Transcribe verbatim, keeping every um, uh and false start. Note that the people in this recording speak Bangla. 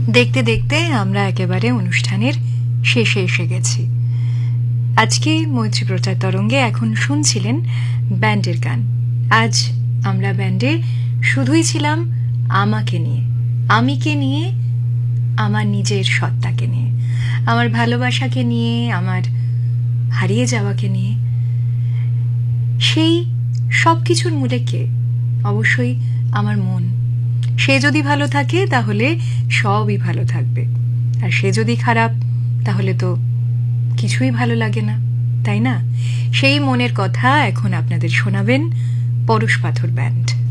দেখতে দেখতে আমরা একেবারে অনুষ্ঠানের শেষে এসে গেছি। আজকে মৈত্রী প্রচার তরঙ্গে এখন শুনছিলেন ব্যান্ডের গান। আজ আমরা ব্যান্ডে শুধুই ছিলাম আমাকে নিয়ে, আমিকে নিয়ে, আমার নিজের সত্তাকে নিয়ে, আমার ভালোবাসাকে নিয়ে, আমার হারিয়ে যাওয়াকে নিয়ে। সেই সব কিছুর মূলে কে? অবশ্যই আমার মন। সে যদি ভালো থাকে তাহলে সবই ভালো থাকবে, আর সে যদি খারাপ তাহলে তো কিছুই ভালো লাগে না, তাই না? সেই মনের কথা এখন আপনাদের শোনাবেন পরশ পাথর ব্যান্ড।